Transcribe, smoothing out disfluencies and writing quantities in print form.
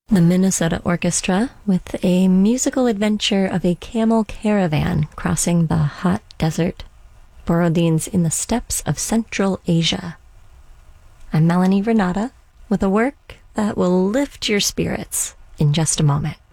The Minnesota Orchestra with a musical adventure of a camel caravan crossing the hot desert, Borodin's In the Steppes of Central Asia. I'm Melanie Renata with a work that will lift your spirits in just a moment.